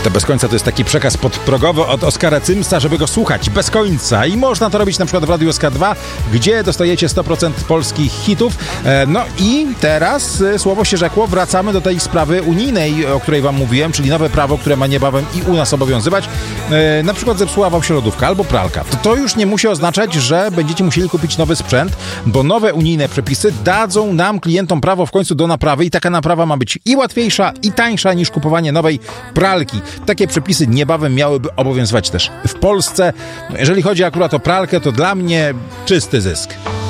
To bez końca to jest taki przekaz podprogowy od Oskara Cymsa, żeby go słuchać bez końca. I można to robić na przykład w Radiu SK2, gdzie dostajecie 100% polskich hitów. No i teraz, słowo się rzekło, wracamy do tej sprawy unijnej, o której wam mówiłem, czyli nowe prawo, które ma niebawem i u nas obowiązywać. Na przykład zepsuła wam się lodówka albo pralka. To już nie musi oznaczać, że będziecie musieli kupić nowy sprzęt, bo nowe unijne przepisy dadzą nam, klientom, prawo w końcu do naprawy i taka naprawa ma być i łatwiejsza, i tańsza niż kupowanie nowej pralki. Takie przepisy niebawem miałyby obowiązywać też w Polsce. Jeżeli chodzi akurat o pralkę, to dla mnie czysty zysk.